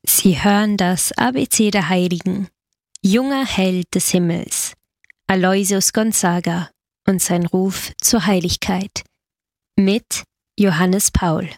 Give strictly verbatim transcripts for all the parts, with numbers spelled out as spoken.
Sie hören das A B C der Heiligen. Junger Held des Himmels, Aloysius Gonzaga und sein Ruf zur Heiligkeit. Mit Johannes Paul.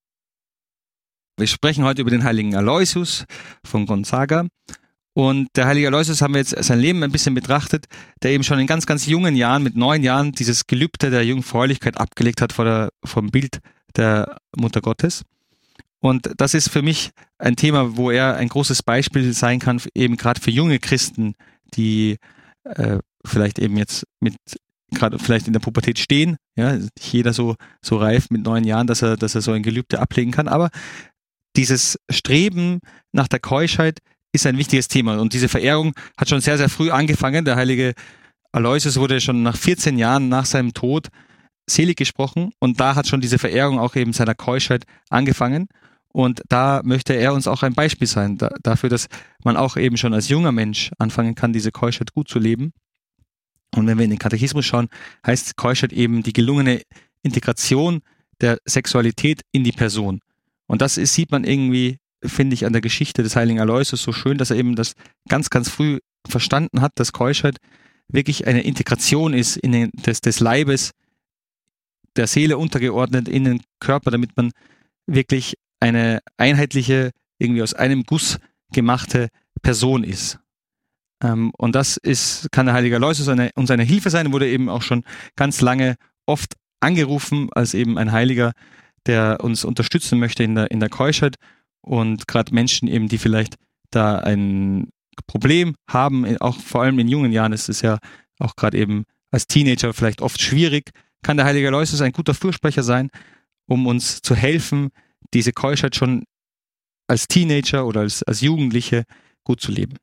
Wir sprechen heute über den heiligen Aloysius von Gonzaga. Und der heilige Aloysius haben wir jetzt sein Leben ein bisschen betrachtet, der eben schon in ganz, ganz jungen Jahren, mit neun Jahren, dieses Gelübde der Jungfräulichkeit abgelegt hat vor, der, vor dem Bild der Mutter Gottes. Und das ist für mich ein Thema, wo er ein großes Beispiel sein kann, eben gerade für junge Christen, die äh, vielleicht eben jetzt mit gerade vielleicht in der Pubertät stehen, ja, nicht jeder so so reif mit neun Jahren, dass er dass er so ein Gelübde ablegen kann, aber dieses Streben nach der Keuschheit ist ein wichtiges Thema und diese Verehrung hat schon sehr sehr früh angefangen. Der heilige Aloysius wurde schon nach vierzehn Jahren nach seinem Tod selig gesprochen und da hat schon diese Verehrung auch eben seiner Keuschheit angefangen. Und da möchte er uns auch ein Beispiel sein, da, dafür, dass man auch eben schon als junger Mensch anfangen kann, diese Keuschheit gut zu leben. Und wenn wir in den Katechismus schauen, heißt Keuschheit eben die gelungene Integration der Sexualität in die Person. Und das ist, sieht man irgendwie, finde ich, an der Geschichte des heiligen Aloysius so schön, dass er eben das ganz, ganz früh verstanden hat, dass Keuschheit wirklich eine Integration ist in den, des, des Leibes, der Seele untergeordnet in den Körper, damit man wirklich eine einheitliche, irgendwie aus einem Guss gemachte Person ist. Ähm, und das ist, kann der heilige Aloysius eine, uns eine Hilfe sein, wurde eben auch schon ganz lange oft angerufen als eben ein Heiliger, der uns unterstützen möchte in der, in der Keuschheit und gerade Menschen eben, die vielleicht da ein Problem haben, auch vor allem in jungen Jahren ist es ja auch gerade eben als Teenager vielleicht oft schwierig, kann der heilige Aloysius ein guter Fürsprecher sein, um uns zu helfen, diese Keuschheit schon als Teenager oder als, als Jugendliche gut zu leben.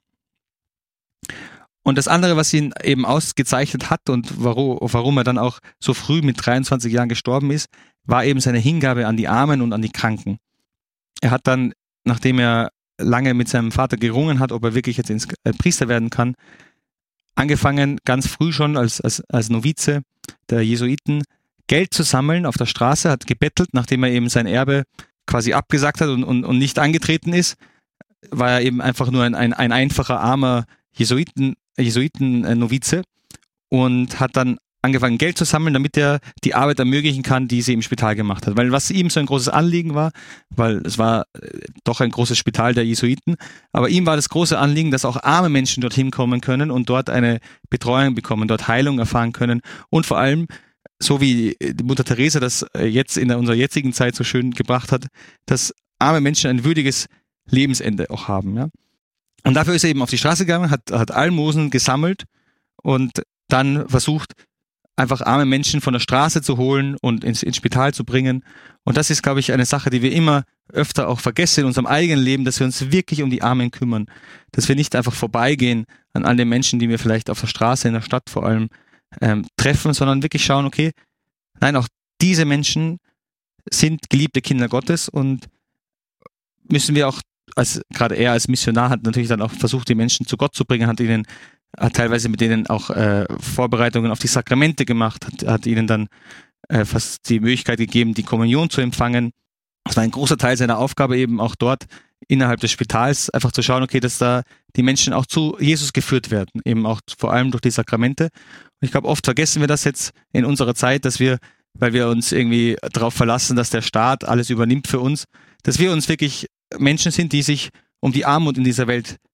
Und das andere, was ihn eben ausgezeichnet hat und warum, warum er dann auch so früh mit dreiundzwanzig Jahren gestorben ist, war eben seine Hingabe an die Armen und an die Kranken. Er hat dann, nachdem er lange mit seinem Vater gerungen hat, ob er wirklich jetzt ins äh, Priester werden kann, angefangen, ganz früh schon als, als, als Novize der Jesuiten, Geld zu sammeln auf der Straße, hat gebettelt, nachdem er eben sein Erbe quasi abgesagt hat und, und, und nicht angetreten ist, war er eben einfach nur ein, ein, ein einfacher, armer Jesuiten, Jesuiten-Novize und hat dann angefangen, Geld zu sammeln, damit er die Arbeit ermöglichen kann, die sie im Spital gemacht hat. Weil was ihm so ein großes Anliegen war, weil es war doch ein großes Spital der Jesuiten, aber ihm war das große Anliegen, dass auch arme Menschen dorthin kommen können und dort eine Betreuung bekommen, dort Heilung erfahren können und vor allem so wie die Mutter Teresa das jetzt in unserer jetzigen Zeit so schön gebracht hat, dass arme Menschen ein würdiges Lebensende auch haben. Ja? Und dafür ist er eben auf die Straße gegangen, hat, hat Almosen gesammelt und dann versucht, einfach arme Menschen von der Straße zu holen und ins, ins Spital zu bringen. Und das ist, glaube ich, eine Sache, die wir immer öfter auch vergessen in unserem eigenen Leben, dass wir uns wirklich um die Armen kümmern. Dass wir nicht einfach vorbeigehen an all den Menschen, die wir vielleicht auf der Straße, in der Stadt vor allem, Ähm, treffen, sondern wirklich schauen, okay, nein, auch diese Menschen sind geliebte Kinder Gottes und müssen wir auch, als gerade er als Missionar hat natürlich dann auch versucht, die Menschen zu Gott zu bringen, hat ihnen, hat teilweise mit denen auch äh, Vorbereitungen auf die Sakramente gemacht, hat, hat ihnen dann äh, fast die Möglichkeit gegeben, die Kommunion zu empfangen. Das war ein großer Teil seiner Aufgabe eben auch dort innerhalb des Spitals, einfach zu schauen, okay, dass da die Menschen auch zu Jesus geführt werden, eben auch vor allem durch die Sakramente. Und ich glaube, oft vergessen wir das jetzt in unserer Zeit, dass wir, weil wir uns irgendwie darauf verlassen, dass der Staat alles übernimmt für uns, dass wir uns wirklich Menschen sind, die sich um die Armut in dieser Welt